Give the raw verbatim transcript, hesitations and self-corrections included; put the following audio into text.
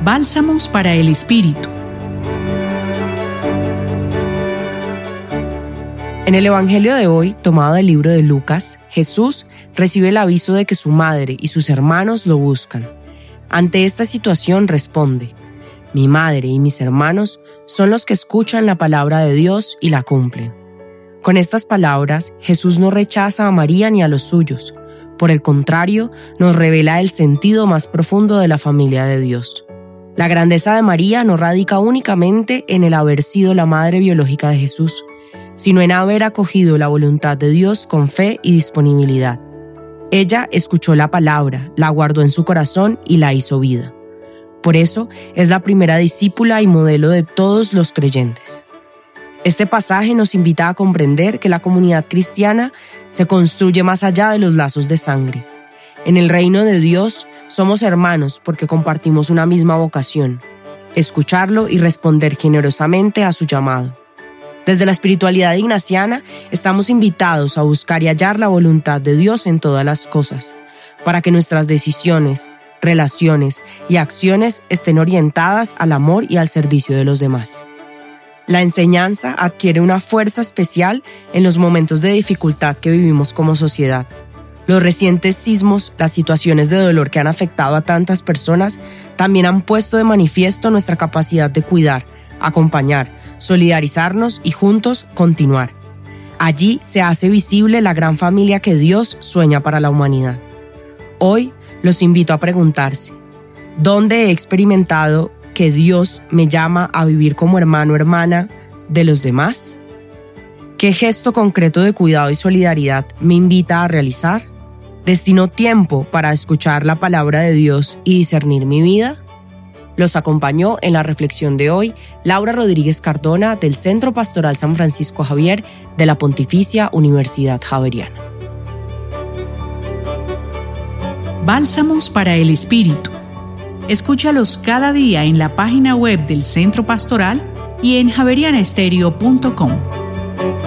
Bálsamos para el Espíritu. En el Evangelio de hoy, tomado del libro de Lucas, Jesús recibe el aviso de que su madre y sus hermanos lo buscan. Ante esta situación responde: mi madre y mis hermanos son los que escuchan la palabra de Dios y la cumplen. Con estas palabras, Jesús no rechaza a María ni a los suyos. Por el contrario, nos revela el sentido más profundo de la familia de Dios. La grandeza de María no radica únicamente en el haber sido la madre biológica de Jesús, sino en haber acogido la voluntad de Dios con fe y disponibilidad. Ella escuchó la palabra, la guardó en su corazón y la hizo vida. Por eso es la primera discípula y modelo de todos los creyentes. Este pasaje nos invita a comprender que la comunidad cristiana se construye más allá de los lazos de sangre. En el reino de Dios somos hermanos porque compartimos una misma vocación: escucharlo y responder generosamente a su llamado. Desde la espiritualidad ignaciana estamos invitados a buscar y hallar la voluntad de Dios en todas las cosas, para que nuestras decisiones, relaciones y acciones estén orientadas al amor y al servicio de los demás. La enseñanza adquiere una fuerza especial en los momentos de dificultad que vivimos como sociedad. Los recientes sismos, las situaciones de dolor que han afectado a tantas personas, también han puesto de manifiesto nuestra capacidad de cuidar, acompañar, solidarizarnos y juntos continuar. Allí se hace visible la gran familia que Dios sueña para la humanidad. Hoy los invito a preguntarse: ¿dónde he experimentado que Dios me llama a vivir como hermano o hermana de los demás? ¿Qué gesto concreto de cuidado y solidaridad me invita a realizar? ¿Destino tiempo para escuchar la palabra de Dios y discernir mi vida? Los acompañó en la reflexión de hoy Laura Rodríguez Cardona del Centro Pastoral San Francisco Javier de la Pontificia Universidad Javeriana. Bálsamos para el Espíritu. Escúchalos cada día en la página web del Centro Pastoral y en javeriana estéreo punto com.